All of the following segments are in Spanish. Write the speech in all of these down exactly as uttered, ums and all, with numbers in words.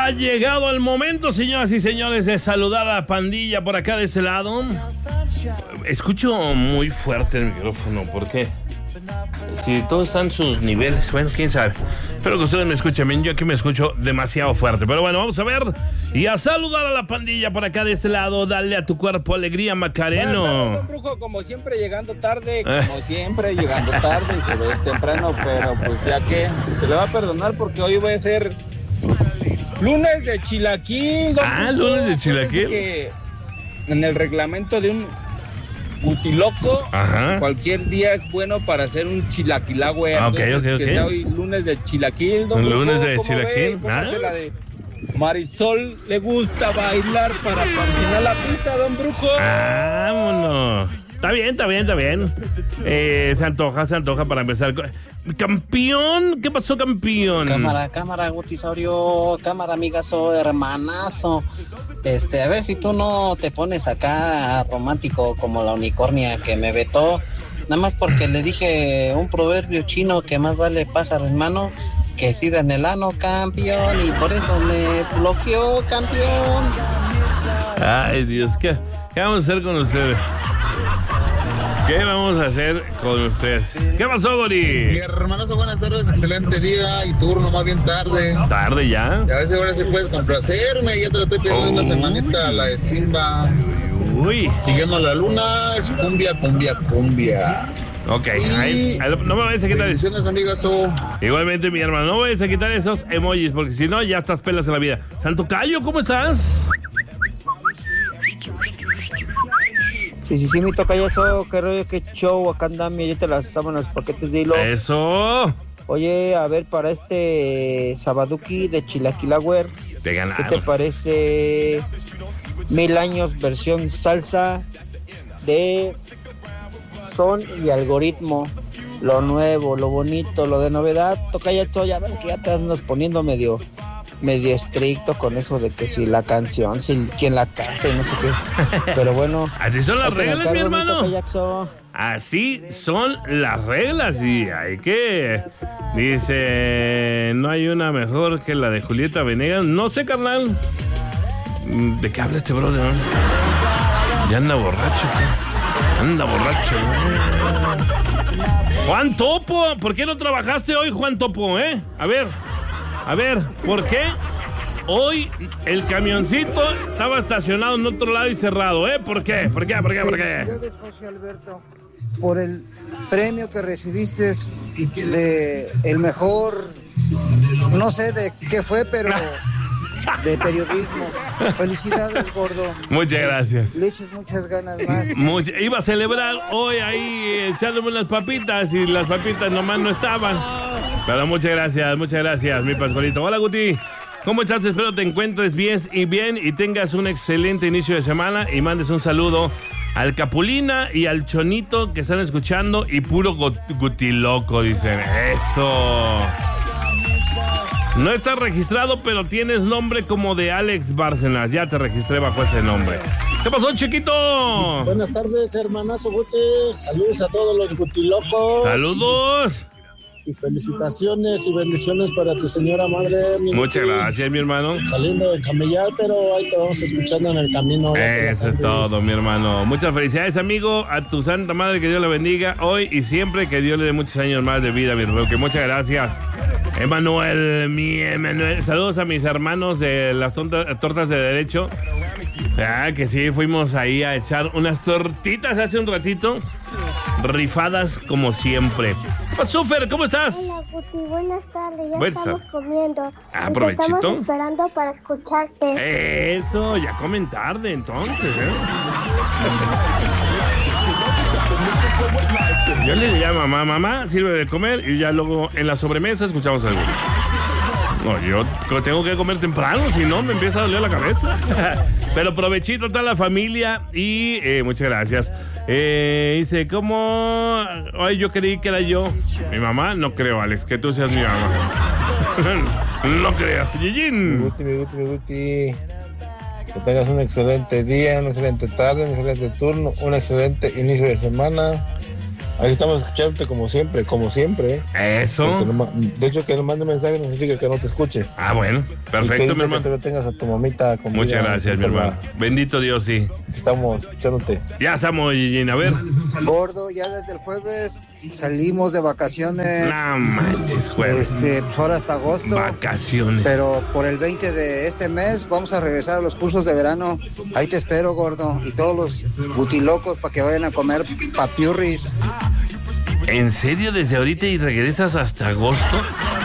Ha llegado el momento, señoras y señores, de saludar a la pandilla por acá de ese lado. Escucho muy fuerte el micrófono, ¿por qué? Si todos están en sus niveles, bueno, quién sabe. Espero que ustedes me escuchen bien, yo aquí me escucho demasiado fuerte. Pero bueno, vamos a ver y a saludar a la pandilla por acá de este lado. Dale a tu cuerpo alegría, Macareno. Bueno, don Brujo, como siempre llegando tarde, como eh. siempre llegando tarde, se ve temprano, pero pues ya que se le va a perdonar porque hoy voy a ser lunes de chilaquil. Don Ah, Brujo. lunes de chilaquil. Que en el reglamento de un Gutiloco, ajá, cualquier día es bueno para hacer un chilaquilagüe. Ah, okay, Entonces, okay, que okay. sea hoy lunes de chilaquil, don Brujo. Lunes de ¿Cómo chilaquil. ve? ¿Cómo ¿Ah? hace la de Marisol? Le gusta bailar para patinar la pista, don Brujo. Vámonos. Está bien, está bien, está bien. Eh, se antoja, se antoja para empezar. ¡Campeón! ¿Qué pasó, campeón? Cámara, cámara, Gutisaurio, cámara, amigazo, hermanazo. Este, a ver si tú no te pones acá romántico como la unicornia que me vetó, nada más porque le dije un proverbio chino que más vale pájaro en mano que sida en el ano, campeón, y por eso me bloqueó, campeón. Ay, Dios, ¿qué, qué vamos a hacer con ustedes? ¿Qué vamos a hacer con ustedes? ¿Qué pasó, Dori? Mi hermanazo, buenas tardes, excelente día y turno más bien tarde. ¿Tarde ya? Y a ver si ahora sí puedes complacerme, ya te lo estoy pidiendo oh. una semanita, la de Simba. Uy. Siguiendo la luna, es cumbia, cumbia, cumbia. Ok, ahí, ahí, no me vayas a quitar eso. Amigazo. Igualmente, mi hermano, no me vayas a quitar esos emojis, porque si no, ya estás pelas en la vida. Santo Cayo, ¿cómo estás? Sí, sí, sí, mi tocayazo, qué rollo, qué show, acá andame, ya te las sábanas, paquetes de hilo. ¡Eso! Oye, a ver, para este Sabaduki de Chilaquilagüer, te ganaron. ¿Qué te parece Mil Años versión salsa de son y algoritmo? Lo nuevo, lo bonito, lo de novedad, tocayazo, ya ves que ya te andas poniendo medio... medio estricto con eso de que si la canción, si quien la canta y no sé qué. Pero bueno. Así son las reglas, mi hermano. Payaxo. Así son las reglas y hay que... Dice, no hay una mejor que la de Julieta Venegas. No sé, carnal. ¿De qué habla este brother? Ya anda borracho, ¿qué? Anda borracho. Juan Topo, ¿por qué no trabajaste hoy, Juan Topo, eh? A ver... A ver, ¿por qué hoy el camioncito estaba estacionado en otro lado y cerrado, eh? ¿Por qué? ¿Por qué? ¿Por qué? ¿Por qué? Felicidades, José Alberto, por el premio que recibiste de el mejor, no sé de qué fue, pero de periodismo. Felicidades, gordo. Muchas gracias. Le echas muchas ganas más. Much- iba a celebrar hoy ahí echándome unas papitas y las papitas nomás no estaban. Pero muchas gracias, muchas gracias, mi Pascualito. Hola, Guti. ¿Cómo estás? Espero te encuentres bien y bien y tengas un excelente inicio de semana y mandes un saludo al Capulina y al Chonito que están escuchando y puro Gutiloco, dicen. Eso. No estás registrado, pero tienes nombre como de Alex Bárcenas. Ya te registré bajo ese nombre. ¿Qué pasó, chiquito? Buenas tardes, hermanazo Guti. Saludos a todos los Gutilocos. ¡Saludos! Y felicitaciones y bendiciones para tu señora madre. Mi Muchas Guti. gracias, mi hermano. Saliendo de camellar, pero ahí te vamos escuchando en el camino. Eso es todo, mi hermano. Muchas felicidades, amigo. A tu santa madre, que Dios la bendiga hoy y siempre. Que Dios le dé muchos años más de vida, mi hermano. Que muchas gracias. Emanuel, mi Emanuel. Saludos a mis hermanos de las tontas, tortas de derecho. Ah, que sí, fuimos ahí a echar unas tortitas hace un ratito. Rifadas como siempre. Sufer, ¿cómo estás? Hola, Guti, buenas tardes. Ya Buenas estamos tardes. comiendo. Ah, Y te provechito. estamos esperando para escucharte. Eso, ya comen tarde entonces, ¿eh? Yo le diría a mamá, mamá, sirve de comer y ya luego en la sobremesa escuchamos algo. No, yo tengo que comer temprano, si no me empieza a doler la cabeza. Pero provechito a toda la familia y eh, muchas gracias. Eh, dice, ¿cómo? Ay, yo creí que era yo. Mi mamá, no creo, Alex, que tú seas mi mamá. No creo. Yijin. Mi Guti, mi Guti, mi Guti. Que tengas un excelente día, una excelente tarde, un excelente turno, un excelente inicio de semana. Ahí estamos escuchándote como siempre, como siempre. Eso. No, de hecho, que no mande mensaje no significa que no te escuche. Ah, bueno, perfecto, mi hermano. Que te lo tengas a tu mamita. Muchas gracias, mi hermano. Bendito Dios, sí. Estamos escuchándote. Ya estamos, Gigi, a ver. Gordo, ya desde el jueves salimos de vacaciones. No manches, jueves. Este, pues ahora hasta agosto. Vacaciones. Pero por el veinte de este mes vamos a regresar a los cursos de verano. Ahí te espero, gordo. Y todos los butilocos para que vayan a comer papiurris. ¿En serio desde ahorita y regresas hasta agosto?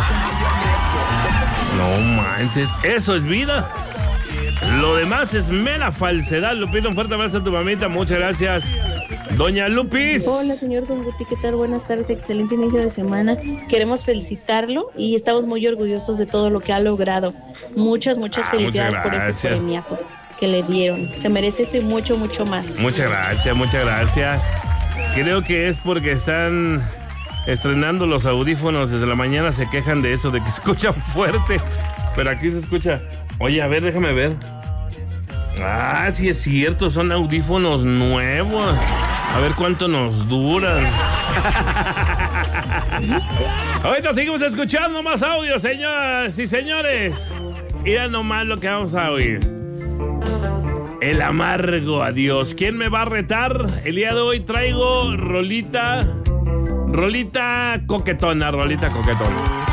No manches, eso es vida. Lo demás es mera falsedad. Lupita, un fuerte abrazo a tu mamita. Muchas gracias. Doña Lupis. Hola, señor Don Guti, ¿qué tal? Buenas tardes, excelente inicio de semana. Queremos felicitarlo y estamos muy orgullosos de todo lo que ha logrado. Muchas, muchas ah, felicidades muchas por ese premiazo que le dieron. Se merece eso y mucho, mucho más. Muchas gracias, muchas gracias. Creo que es porque están estrenando los audífonos desde la mañana, se quejan de eso, de que escuchan fuerte. Pero aquí se escucha. Oye, a ver, déjame ver. Ah, sí es cierto, son audífonos nuevos. A ver cuánto nos duran. Ahorita seguimos escuchando más audio, señoras y señores. Mira nomás lo que vamos a oír. El amargo adiós. ¿Quién me va a retar? El día de hoy traigo rolita. Rolita coquetona, rolita coquetona.